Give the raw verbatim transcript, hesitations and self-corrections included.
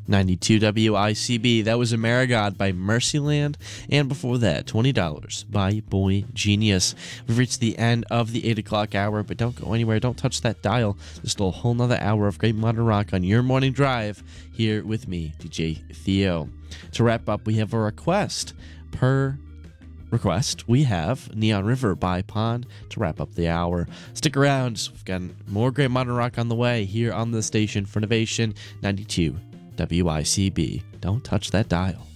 ninety-two W I C B, that was Amerigod by Mercyland, and before that, twenty dollars by Boy Genius. We've reached the end of the eight o'clock hour, but don't go anywhere, don't touch that dial. There's still a whole nother hour of great modern rock on your morning drive here with me, D J Theo. To wrap up, we have a request. Per request, we have Neon River by Pond to wrap up the hour. Stick around, we've got more great modern rock on the way here on the station for Innovation ninety-two W I C B. Don't touch that dial.